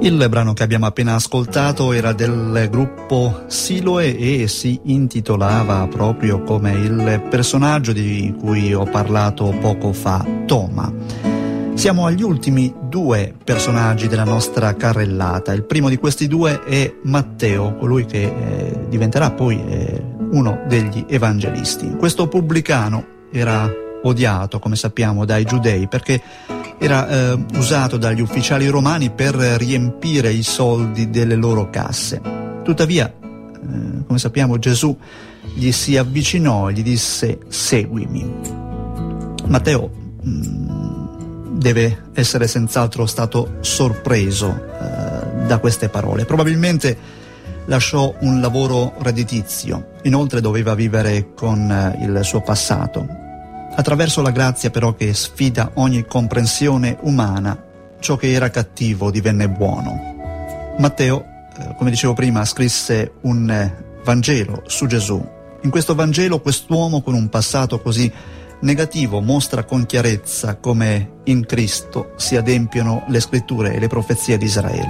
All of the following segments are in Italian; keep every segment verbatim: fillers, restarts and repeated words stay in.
Il brano che abbiamo appena ascoltato era del gruppo Siloe e si intitolava proprio come il personaggio di cui ho parlato poco fa, Toma. Siamo agli ultimi due personaggi della nostra carrellata. Il primo di questi due è Matteo, colui che eh, diventerà poi eh, uno degli evangelisti. Questo pubblicano era odiato, come sappiamo, dai giudei perché era eh, usato dagli ufficiali romani per riempire i soldi delle loro casse. Tuttavia, eh, come sappiamo, Gesù gli si avvicinò e gli disse: seguimi. Matteo mh, deve essere senz'altro stato sorpreso eh, da queste parole. Probabilmente lasciò un lavoro redditizio, inoltre doveva vivere con eh, il suo passato. Attraverso la grazia però che sfida ogni comprensione umana, ciò che era cattivo divenne buono. Matteo, eh, come dicevo prima, scrisse un eh, Vangelo su Gesù. In questo Vangelo quest'uomo con un passato così negativo mostra con chiarezza come in Cristo si adempiono le scritture e le profezie di Israele.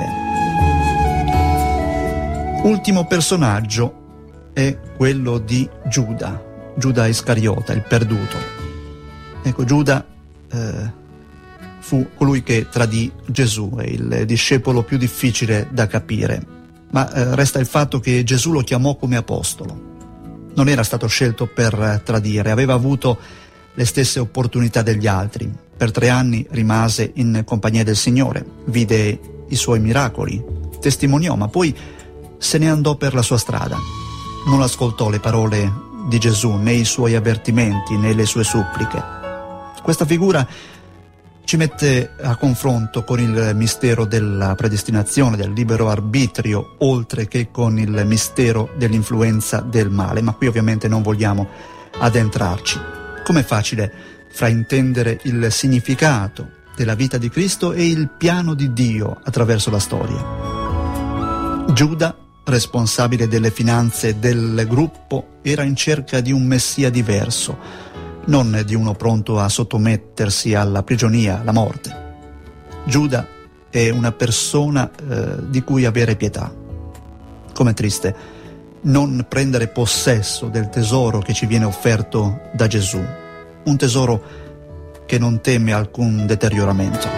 Ultimo personaggio è quello di Giuda, Giuda Iscariota, il perduto. Ecco, Giuda eh, fu colui che tradì Gesù, è il discepolo più difficile da capire, ma eh, resta il fatto che Gesù lo chiamò come apostolo. Non era stato scelto per tradire, aveva avuto le stesse opportunità degli altri. Per tre anni rimase in compagnia del Signore, vide i suoi miracoli, testimoniò, ma poi se ne andò per la sua strada. Non ascoltò le parole di Gesù, né i suoi avvertimenti, né le sue suppliche. Questa figura ci mette a confronto con il mistero della predestinazione, del libero arbitrio, oltre che con il mistero dell'influenza del male, ma qui ovviamente non vogliamo addentrarci. Com'è facile fraintendere il significato della vita di Cristo e il piano di Dio attraverso la storia. Giuda, responsabile delle finanze del gruppo, era in cerca di un messia diverso, non di uno pronto a sottomettersi alla prigionia, alla morte. Giuda è una persona eh, di cui avere pietà. Com'è triste non prendere possesso del tesoro che ci viene offerto da Gesù, un tesoro che non teme alcun deterioramento.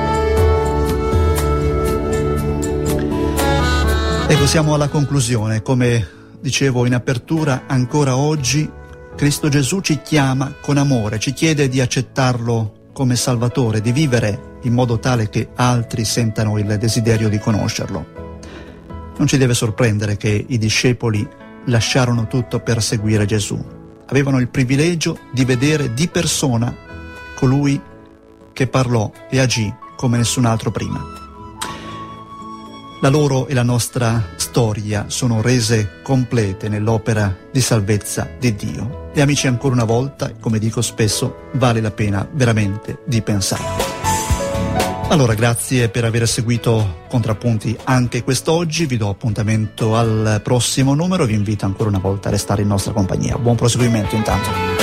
Ecco, siamo alla conclusione. Come dicevo in apertura, ancora oggi Cristo Gesù ci chiama con amore, ci chiede di accettarlo come Salvatore, di vivere in modo tale che altri sentano il desiderio di conoscerlo. Non ci deve sorprendere che i discepoli lasciarono tutto per seguire Gesù. Avevano il privilegio di vedere di persona colui che parlò e agì come nessun altro prima. La loro e la nostra storia sono rese complete nell'opera di salvezza di Dio. E amici, ancora una volta, come dico spesso, vale la pena veramente di pensare. Allora, grazie per aver seguito Contrappunti anche quest'oggi. Vi do appuntamento al prossimo numero. Vi invito ancora una volta a restare in nostra compagnia. Buon proseguimento intanto.